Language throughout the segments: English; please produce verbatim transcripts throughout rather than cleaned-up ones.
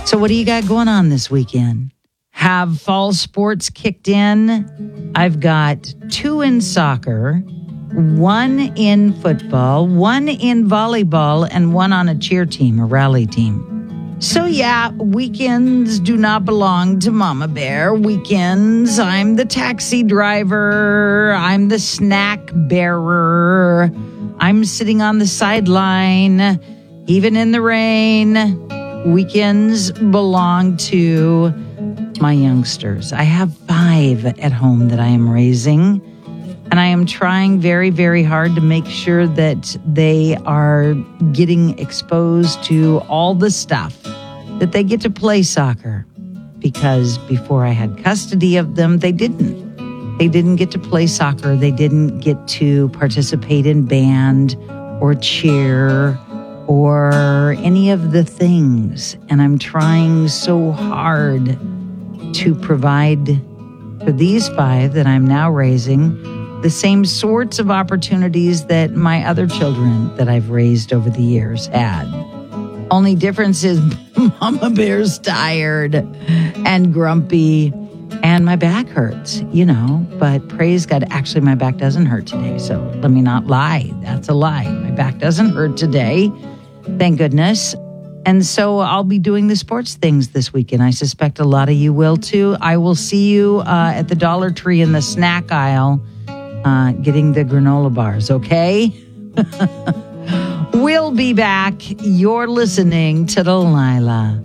So what do you got going on this weekend? Have fall sports kicked in? I've got two in soccer, one in football, one in volleyball, and one on a cheer team, a rally team. So yeah, weekends do not belong to Mama Bear. Weekends, I'm the taxi driver. I'm the snack bearer. I'm sitting on the sideline, even in the rain. Weekends belong to my youngsters. I have five at home that I am raising, and I am trying very, very hard to make sure that they are getting exposed to all the stuff, that they get to play soccer, because before I had custody of them, they didn't. They didn't get to play soccer. They didn't get to participate in band or cheer or any of the things. And I'm trying so hard to provide for these five that I'm now raising the same sorts of opportunities that my other children that I've raised over the years had. Only difference is Mama Bear's tired and grumpy and my back hurts, you know, but praise God, actually my back doesn't hurt today. So let me not lie. That's a lie. My back doesn't hurt today. Thank goodness. And so I'll be doing the sports things this weekend. I suspect a lot of you will too. I will see you uh, at the Dollar Tree in the snack aisle uh, getting the granola bars, okay? We'll be back. You're listening to Delilah.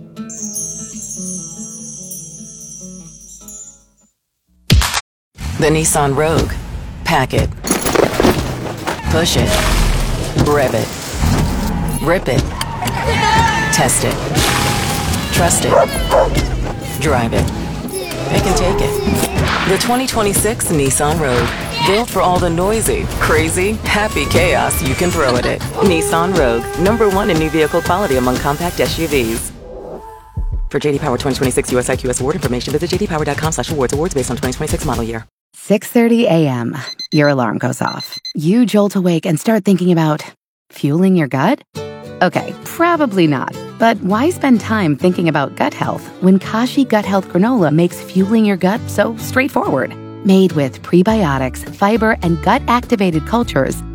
The Nissan Rogue. Pack it. Push it. Rev it. Rip it. Test it. Trust it. Drive it. They can take it. The twenty twenty-six Nissan Rogue. Built for all the noisy, crazy, happy chaos you can throw at it. Nissan Rogue. Number one in new vehicle quality among compact S U Vs. For J D Power twenty twenty-six U S I Q S award information, visit j d power dot com slash awards. Awards based on twenty twenty-six model year. six thirty a.m. Your alarm goes off. You jolt awake and start thinking about fueling your gut? Okay, probably not. But why spend time thinking about gut health when Kashi Gut Health Granola makes fueling your gut so straightforward? Made with prebiotics, fiber, and gut-activated cultures,